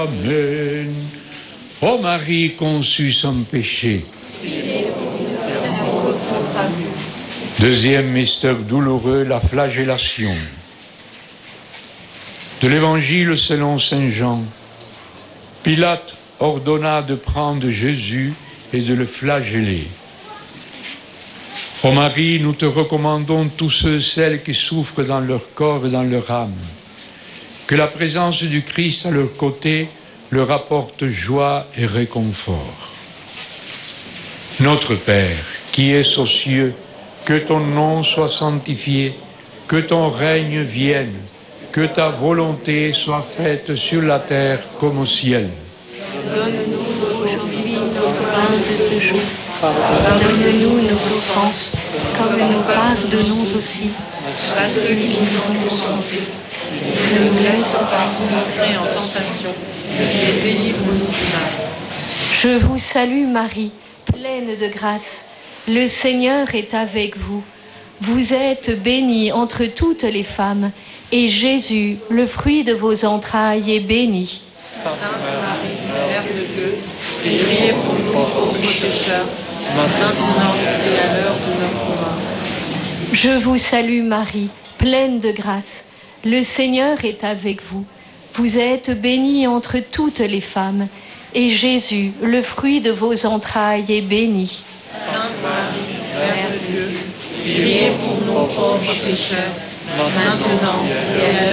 Amen. Ô Marie conçue sans péché. Deuxième mystère douloureux, la flagellation. De l'Évangile selon saint Jean. Pilate ordonna de prendre Jésus et de le flageller. Ô Marie, nous te recommandons tous ceux, celles qui souffrent dans leur corps et dans leur âme. Que la présence du Christ à leur côté leur apporte joie et réconfort. Notre Père, qui es aux cieux, que ton nom soit sanctifié, que ton règne vienne, que ta volonté soit faite sur la terre comme au ciel. Donne-nous aujourd'hui notre pain de ce jour. Pardonne-nous nos offenses, comme nous pardonnons aussi à ceux qui nous ont offensés. Ne nous laisse pas entrer en tentation, mais délivre-nous du mal. Je vous salue Marie, pleine de grâce. Le Seigneur est avec vous. Vous êtes bénie entre toutes les femmes, et Jésus, le fruit de vos entrailles, est béni. Sainte Marie, Mère de Dieu, priez pour nous pauvres pécheurs, maintenant et à l'heure de notre mort. Je vous salue Marie, pleine de grâce. Le Seigneur est avec vous. Vous êtes bénie entre toutes les femmes, et Jésus, le fruit de vos entrailles, est béni. Sainte Marie, Mère de Dieu, priez pour nous pauvres pécheurs, maintenant et à l'heure